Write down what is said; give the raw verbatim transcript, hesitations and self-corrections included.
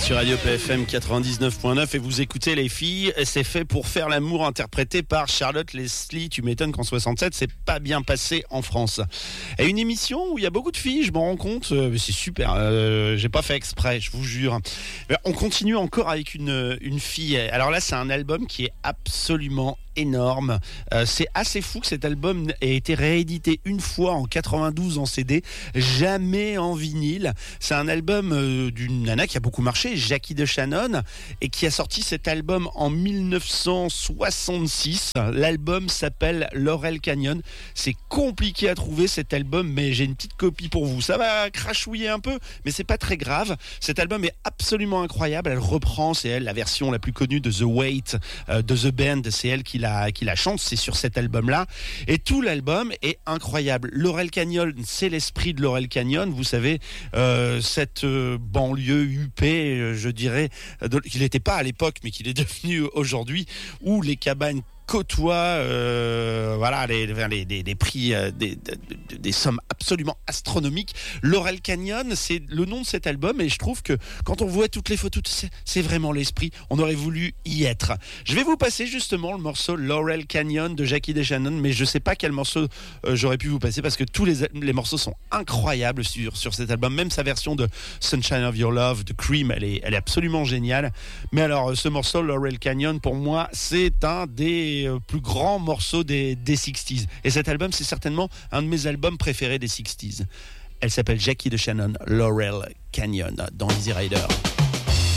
sur Radio P F M quatre-vingt-dix-neuf point neuf et vous écoutez Les Filles, c'est fait pour faire l'amour, interprété par Charlotte Leslie. Tu m'étonnes qu'en soixante-sept, c'est pas bien passé en France. Et une émission où il y a beaucoup de filles, je m'en rends compte, euh, c'est super, euh, j'ai pas fait exprès, je vous jure. Mais on continue encore avec une, une fille. Alors là, c'est un album qui est absolument énorme. Euh, c'est assez fou que cet album ait été réédité une fois en quatre-vingt-douze en C D, jamais en vinyle. C'est un album euh, d'une nana qui a beaucoup marché, Jackie DeShannon, et qui a sorti cet album en dix-neuf cent soixante-six. L'album s'appelle Laurel Canyon. C'est compliqué à trouver cet album, mais j'ai une petite copie pour vous. Ça va crachouiller un peu, mais c'est pas très grave. Cet album est absolument incroyable. Elle reprend, c'est elle, la version la plus connue de The Weight, euh, de The Band. C'est elle qui la, qui la chante, c'est sur cet album-là. Et tout l'album est incroyable. Laurel Canyon, c'est l'esprit de Laurel Canyon. Vous savez, euh, cette euh, banlieue huppée, euh, je dirais, euh, qu'il n'était pas à l'époque, mais qu'il est devenu aujourd'hui, où les cabanes côtoie euh, voilà les, les, les, les prix euh, des, des, des sommes absolument astronomiques. Laurel Canyon, c'est le nom de cet album, et je trouve que quand on voit toutes les photos, c'est, c'est vraiment l'esprit. On aurait voulu y être. Je vais vous passer justement le morceau Laurel Canyon de Jackie DeShannon, mais je sais pas quel morceau euh, j'aurais pu vous passer, parce que tous les, les morceaux sont incroyables sur, sur cet album. Même sa version de Sunshine of Your Love, de Cream, elle est, elle est absolument géniale. Mais alors ce morceau Laurel Canyon, pour moi, c'est un des plus grands morceaux des, des sixties. Et cet album, c'est certainement un de mes albums préférés des sixties. Elle s'appelle Jackie DeShannon, Laurel Canyon, dans Easy Rider.